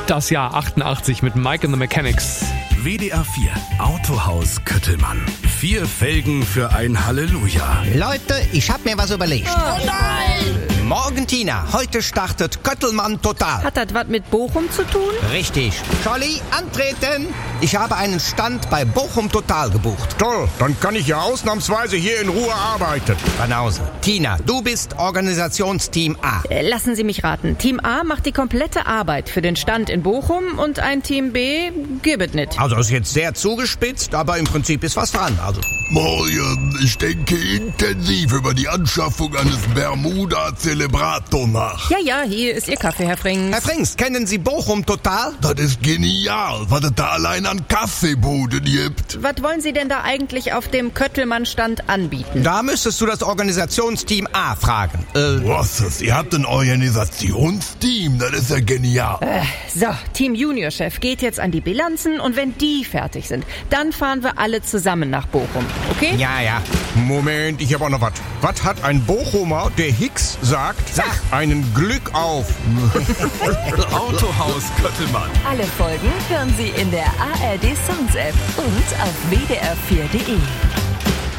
Das Jahr 88 mit Mike and the Mechanics. WDR 4 Autohaus Köttelmann. 4 Felgen für ein Halleluja. Leute, ich hab mir was überlegt. Oh nein! Morgen, Tina, heute startet Köttelmann Total. Hat das was mit Bochum zu tun? Richtig. Scholli, antreten. Ich habe einen Stand bei Bochum Total gebucht. Toll, dann kann ich ja ausnahmsweise hier in Ruhe arbeiten. Banause. Tina, du bist Organisationsteam A. Lassen Sie mich raten. Team A macht die komplette Arbeit für den Stand in Bochum und ein Team B gibt nicht. Also ist jetzt sehr zugespitzt, aber im Prinzip ist was dran. Also Morgen, ich denke intensiv über die Anschaffung eines Bermuda Celebrato nach. Ja, hier ist Ihr Kaffee, Herr Frings. Herr Frings, kennen Sie Bochum Total? Das ist genial, was es da allein an Kaffeebuden gibt. Was wollen Sie denn da eigentlich auf dem Köttelmann-Stand anbieten? Da müsstest du das Organisationsteam A fragen. Was ist? Ihr habt ein Organisationsteam, das ist ja genial. So, Team Junior-Chef geht jetzt an die Bilanzen und wenn die fertig sind, dann fahren wir alle zusammen nach Bochum, okay? Ja. Moment, ich habe auch noch was. Was hat ein Bochumer, der Hicks sagt? Sag. Einen Glück auf. Autohaus Köttelmann. Alle Folgen hören Sie in der ARD Songs App und auf wdr4.de.